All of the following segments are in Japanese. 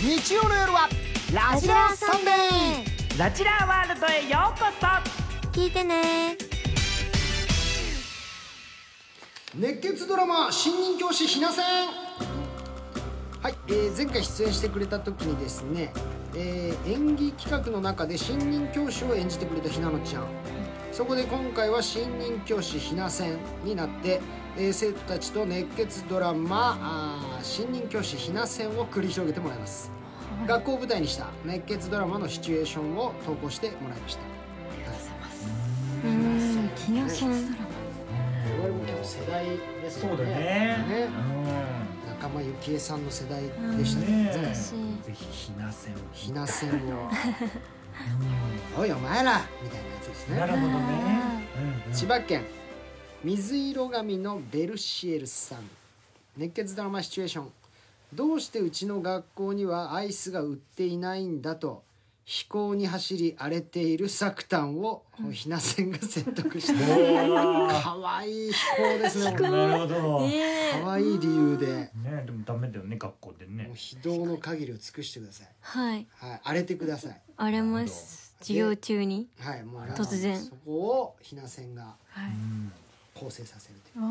日曜の夜はラジラーサンデー。 ラジラーワールドへようこそ。 聞いてね。 熱血ドラマ新任教師ひなせん。はい、前回出演してくれた時にですね、演技企画の中で新任教師を演じてくれたひなのちゃん、そこで今回は新任教師ひなせんになって、生徒たちと熱血ドラマ新任教師ひなせんを繰り広げてもらいます、はい、学校を舞台にした熱血ドラマのシチュエーションを投稿してもらいました。ありがとうございます。 ひなせんドラマ、 我々も結構世代ですよね。 そうだね。 仲間由紀恵さんの世代でしたね。 ぜひひなせんを。 ひなせんをおいお前らみたいなやつですね。 なるほどね。 千葉県水色髪のベルシエルさん。熱血ドラマシチュエーション。どうしてうちの学校にはアイスが売っていないんだと飛行に走り荒れているサクタンをひなせんが説得して、かわいい飛行ですね。 なるほど。 かわいい理由でね、でもダメだよね、学校でね。 もう非道の限りを尽くしてください。 はい、 はい、荒れてください。 荒れます。授業中に、 はい、もう突然そこをひなせんが構成させるという、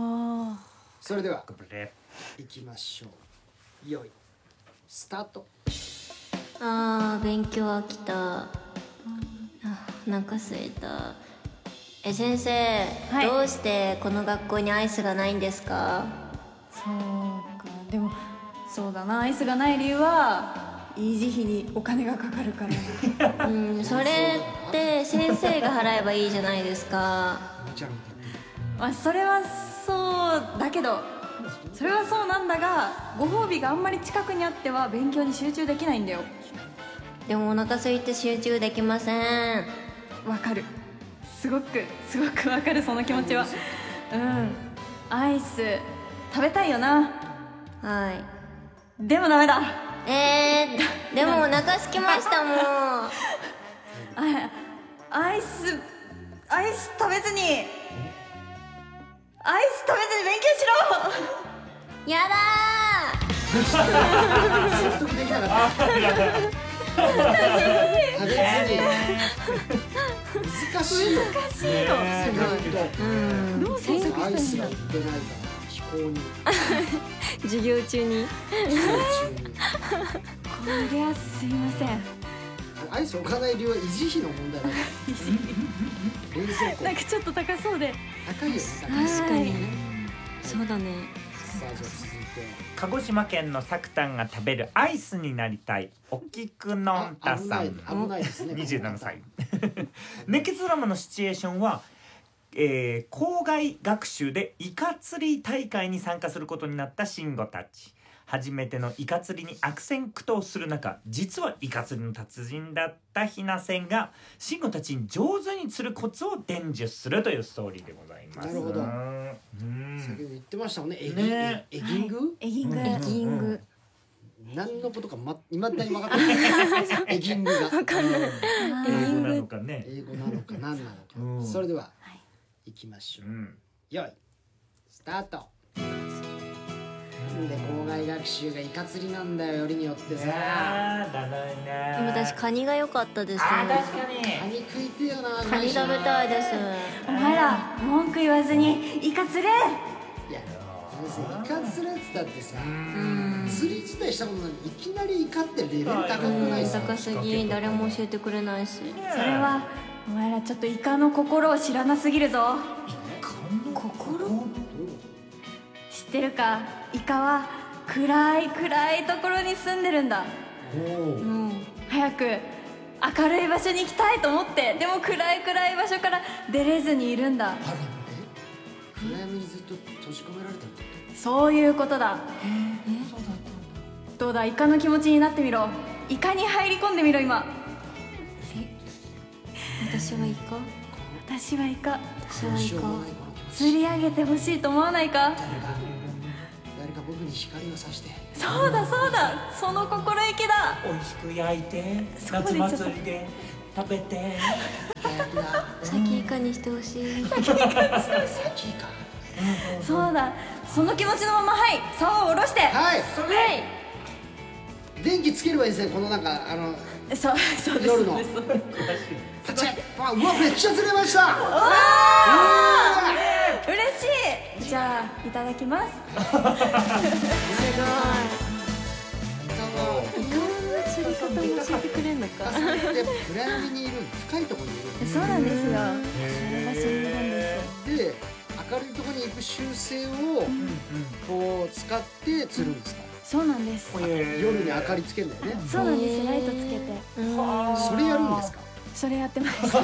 それでは行きましょう。よいスタート。 勉強飽きた。お腹すいた。先生、はい、どうしてこの学校にアイスがないんですか？ そうか、でもそうだな、アイスがない理由は維持費にお金がかかるからそれって先生が払えばいいじゃないですか。 まあそれはそうだけど、それはそうなんだが、ご褒美があんまり近くにあっては勉強に集中できないんだよ。 でもお腹空いて集中できません。 わかる、すごくわかる、その気持ちは。アイス食べたいよな。 はい。 でもダメだ。 でもお腹空きましたもんアイス食べずに勉強しろやだー説得できなかった食べずに難しいよ。 どう選択アイスしたんだ。 が売ってないから飛行に授業中にこりゃすいません。 アイス置かない理由は維持費の問題だから。冷蔵庫なんかちょっと高そうで高いよね。 確かに、そうだね。 さあ、じゃあ続いて鹿児島県のサクタンが食べるアイスになりたいおきくのんたさん、 危ないですね。 27歳熱血ドラマのシチュエーションは、校外学習でイカ釣り大会に参加することになった慎吾たち。初めてのイカ釣りに悪戦苦闘する中、実はイカ釣りの達人だったひなせんが慎吾たちに上手に釣るコツを伝授するというストーリーでございます。 なるほど。先ほど言ってましたもんね。エギング？ エギング。 何のことかいまだに分かってない。エギングが英語なのかね。 英語なのか何なのか。それでは行きましょう。よいスタート。なんで校外学習がイカ釣りなんだよ、よりによってさ。 でも私カニが良かったですね。 確かにカニ食いてえよな。 カニ食べたいです。 お前ら文句言わずにイカ釣れ。 いや、イカ釣れっつったってさ、釣り自体したことない。いきなりイカってレベル高くないですか？ 高すぎ、誰も教えてくれないし。 それはお前らちょっとイカの心を知らなすぎるぞ。 心？ 知ってるか？イカは暗いところに住んでるんだ。早く明るい場所に行きたいと思って、でも暗い場所から出れずにいるんだ。 暗闇にずっと閉じ込められたってこと？ そういうことだ。どうだ、イカの気持ちになってみろ。イカに入り込んでみろ。今私はイカ。 釣り上げてほしいと思わないか？ 誰か僕に光を差して。 そうだ、その心意気だ。 美味しく焼いて夏祭りで食べて。 先イカにしてほしい。 先イカ。 そうだ、その気持ちのまま、はい、竿を下ろして。 はい。 電気つければいいですね、このなんかそうです夜のそうですパチッ、うわめっちゃ釣れました。 嬉しい。じゃあいただきます。 すごい。釣り方も教えてくれるのか。 で暗闇にいる、深いところにいる。 そうなんですよ。それが真言なんです。 で明るいところに行く習性をこう使って釣るんですか。 そうなんです。 夜に明かりつけるんだよね。 そうなんです。ライトつけて。 それやるんですか。 それやってます。 そう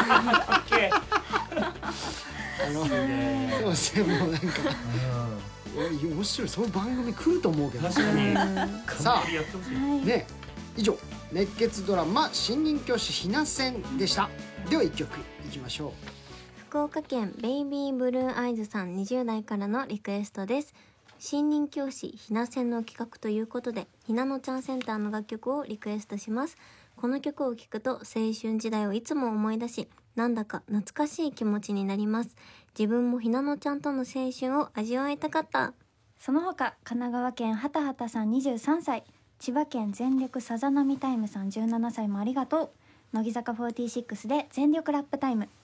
ですね、もうなんか面白い、そういう番組来ると思うけど。 確かにさやってほしい。 はい。 ね、以上熱血ドラマ新任教師ひな戦でした。では一曲いきましょう。 福岡県ベイビーブルーアイズさん20代からのリクエストです。新任教師ひな戦の企画ということで、ひなのちゃんセンターの楽曲をリクエストします。この曲を聴くと青春時代をいつも思い出し、なんだか懐かしい気持ちになります。自分もひなのちゃんとの青春を味わいたかった。 その他、神奈川県はたはたさん23歳、千葉県全力さざ波タイムさん17歳もありがとう。乃木坂46で全力ラップタイム。